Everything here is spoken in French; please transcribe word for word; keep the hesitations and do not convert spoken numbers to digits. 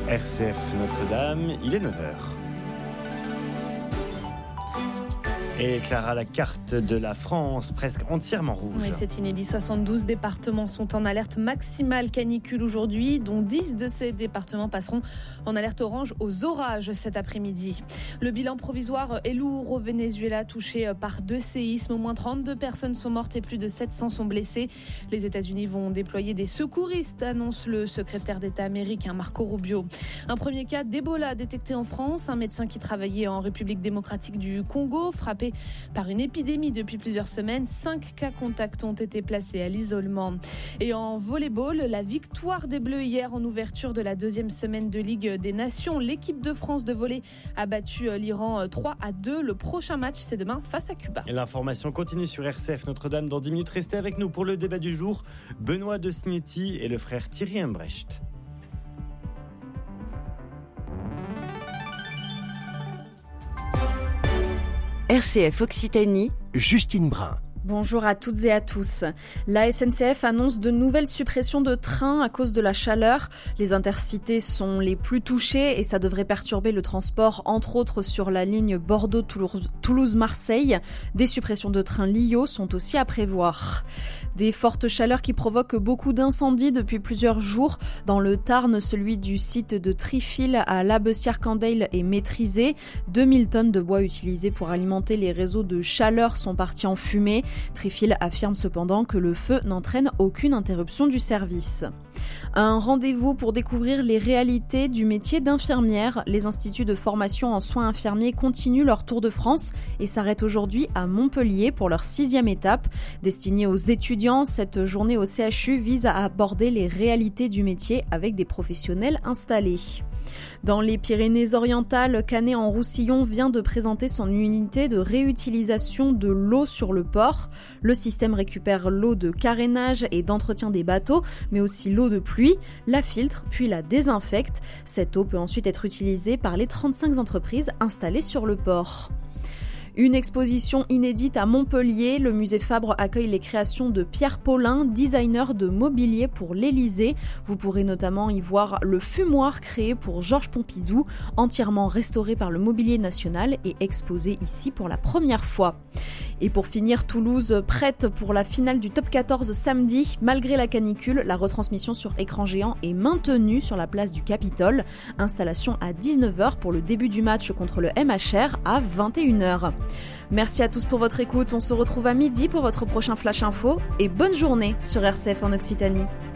R C F Notre-Dame, il est neuf heures. Et Clara, la carte de la France, presque entièrement rouge. Oui, c'est inédit. soixante-douze départements sont en alerte maximale canicule aujourd'hui, dont dix de ces départements passeront en alerte orange aux orages cet après-midi. Le bilan provisoire est lourd au Venezuela, touché par deux séismes. Au moins trente-deux personnes sont mortes et plus de sept cents sont blessées. Les États-Unis vont déployer des secouristes, annonce le secrétaire d'État américain Marco Rubio. Un premier cas d'Ebola détecté en France. Un médecin qui travaillait en République démocratique du Congo, frappé par une épidémie depuis plusieurs semaines. Cinq cas contacts ont été placés à l'isolement. Et en volley-ball, la victoire des Bleus hier en ouverture de la deuxième semaine de Ligue des Nations. L'équipe de France de volley a battu l'Iran trois à deux. Le prochain match, c'est demain face à Cuba. Et l'information continue sur R C F Notre-Dame. Dans dix minutes, restez avec nous pour le débat du jour. Benoît de Signetti et le frère Thierry Embrecht. R C F Occitanie, Justine Brun. Bonjour à toutes et à tous. La S N C F annonce de nouvelles suppressions de trains à cause de la chaleur. Les intercités sont les plus touchés et ça devrait perturber le transport, entre autres sur la ligne Bordeaux-Toulouse-Marseille. Des suppressions de trains L I O sont aussi à prévoir. Des fortes chaleurs qui provoquent beaucoup d'incendies depuis plusieurs jours. Dans le Tarn, celui du site de Trifil à La Bessière-Candeil est maîtrisé. deux mille tonnes de bois utilisés pour alimenter les réseaux de chaleur sont partis en fumée. Trifil affirme cependant que le feu n'entraîne aucune interruption du service. Un rendez-vous pour découvrir les réalités du métier d'infirmière. Les instituts de formation en soins infirmiers continuent leur tour de France et s'arrêtent aujourd'hui à Montpellier pour leur sixième étape. Destinée aux étudiants, cette journée au C H U vise à aborder les réalités du métier avec des professionnels installés. Dans les Pyrénées-Orientales, Canet-en-Roussillon vient de présenter son unité de réutilisation de l'eau sur le port. Le système récupère l'eau de carénage et d'entretien des bateaux, mais aussi l'eau de pluie, la filtre puis la désinfecte. Cette eau peut ensuite être utilisée par les trente-cinq entreprises installées sur le port. Une exposition inédite à Montpellier. Le musée Fabre accueille les créations de Pierre Paulin, designer de mobilier pour l'Élysée. Vous pourrez notamment y voir le fumoir créé pour Georges Pompidou, entièrement restauré par le Mobilier National et exposé ici pour la première fois. Et pour finir, Toulouse prête pour la finale du top quatorze samedi. Malgré la canicule, la retransmission sur écran géant est maintenue sur la place du Capitole. Installation à dix-neuf heures pour le début du match contre le M H R à vingt et une heures. Merci à tous pour votre écoute. On se retrouve à midi pour votre prochain Flash Info et bonne journée sur R C F en Occitanie.